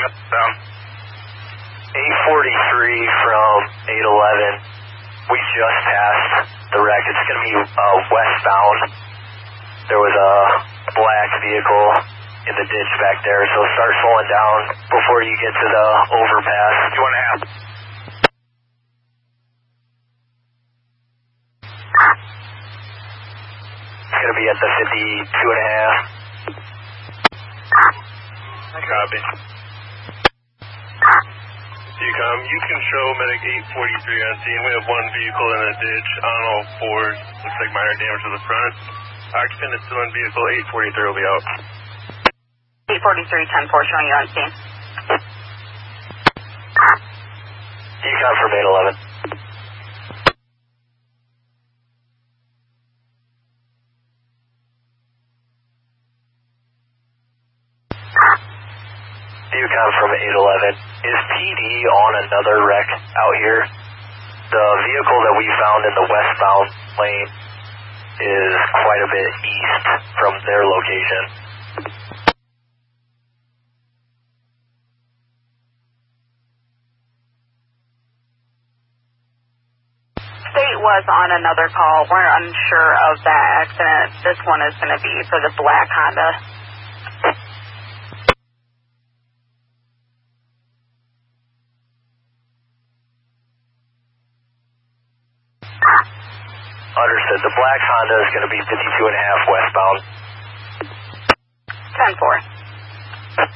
Down. 843 from 811. We just passed the wreck. It's going to be westbound. There was a black vehicle in the ditch back there, so start slowing down before you get to the overpass. 2.5. It's going to be at the 52.5. Copy. Decom, you can show medic 843 on scene. We have one vehicle in a ditch on all fours. Looks like minor damage to the front. Occupant is still in vehicle. 843 will be out. 843, 10-4 showing you on scene. Decom from 811. Decom from 811. Is PD on another wreck out here? The vehicle that we found in the westbound lane is quite a bit east from their location. State was on another call. We're unsure of that accident. This one is going to be for the black Honda. Understood. The black Honda is going to be 52.5 westbound. 10-4.